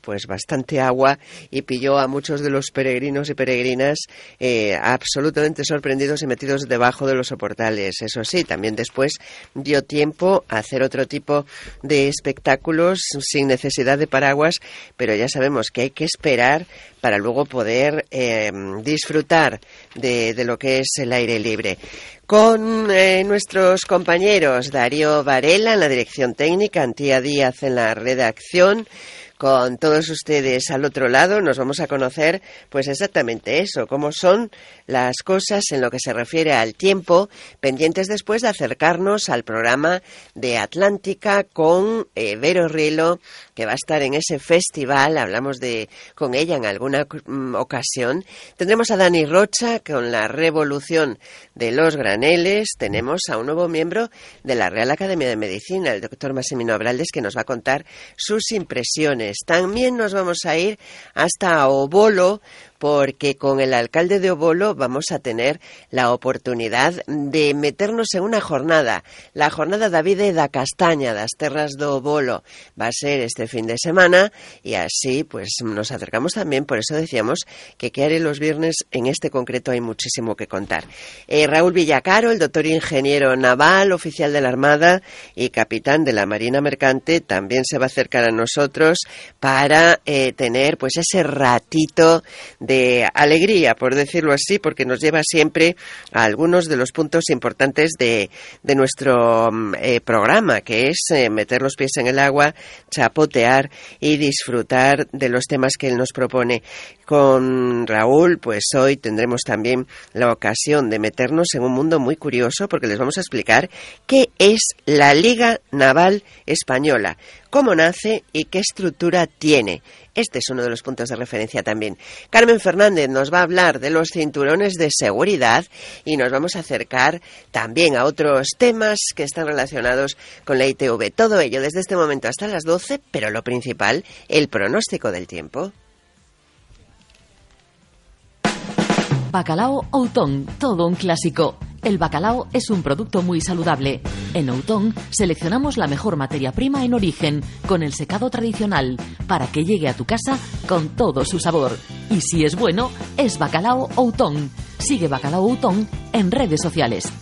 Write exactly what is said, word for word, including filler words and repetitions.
pues bastante agua y pilló a muchos de los peregrinos y peregrinas eh, absolutamente sorprendidos y metidos debajo de los soportales. Eso sí, también después dio tiempo a hacer otro tipo de espectáculos sin necesidad de paraguas, pero ya sabemos que hay que esperar para luego poder eh, disfrutar de, de lo que es el aire libre. Con eh, nuestros compañeros Darío Varela en la dirección técnica, Antía Díaz en la redacción, con todos ustedes al otro lado, nos vamos a conocer pues exactamente eso, cómo son las cosas en lo que se refiere al tiempo, pendientes después de acercarnos al programa de Atlántica con eh, Vero Rielo, que va a estar en ese festival, hablamos de con ella en alguna mm, ocasión. Tendremos a Dani Rocha con la revolución de los graneles, tenemos a un nuevo miembro de la Real Academia de Medicina, el doctor Massimino Abraldes, que nos va a contar sus impresiones. También nos vamos a ir hasta Obolo, porque con el alcalde de Obolo vamos a tener la oportunidad de meternos en una jornada, la jornada Davide da Castaña das Terras do Obolo. Va a ser este fin de semana y así pues nos acercamos también, por eso decíamos que qué haré los viernes, en este concreto hay muchísimo que contar. Eh, Raúl Villacaro, el doctor ingeniero naval, oficial de la Armada y capitán de la Marina Mercante, también se va a acercar a nosotros para eh, tener pues ese ratito de de alegría, por decirlo así, porque nos lleva siempre a algunos de los puntos importantes de, de nuestro eh, programa, que es eh, meter los pies en el agua, chapotear y disfrutar de los temas que él nos propone. Con Raúl, pues hoy tendremos también la ocasión de meternos en un mundo muy curioso, porque les vamos a explicar qué es la Liga Naval Española, cómo nace y qué estructura tiene. Este es uno de los puntos de referencia también. Carmen Fernández nos va a hablar de los cinturones de seguridad y nos vamos a acercar también a otros temas que están relacionados con la I T V. Todo ello desde este momento hasta las doce, pero lo principal, el pronóstico del tiempo. Bacalao Outón, todo un clásico. El bacalao es un producto muy saludable. En Outón seleccionamos la mejor materia prima en origen, con el secado tradicional, para que llegue a tu casa con todo su sabor. Y si es bueno, es Bacalao Outón. Sigue Bacalao Outón en redes sociales.